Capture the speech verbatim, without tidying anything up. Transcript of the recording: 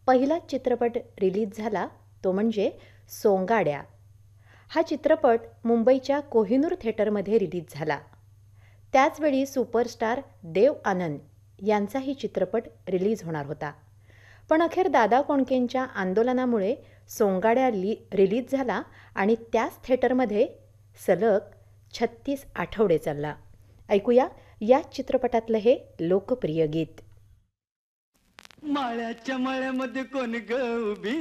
पहिलाच चित्रपट रिलीज झाला तो म्हणजे सोंगाड्या. हा चित्रपट मुंबईच्या कोहिनूर थिएटरमध्ये रिलीज झाला. त्याचवेळी सुपरस्टार देव आनंद यांचाही चित्रपट रिलीज होणार होता. पण अखेर दादा कोंडकेंच्या आंदोलनामुळे सोंगाड्या ली रिलीज झाला आणि त्याच थिएटरमध्ये सलग छत्तीस आठवडे चालला. ऐकूया याच चित्रपटातलं हे लोकप्रिय गीत. माळ्याच्या मळ्यामध्ये कोण ग उभी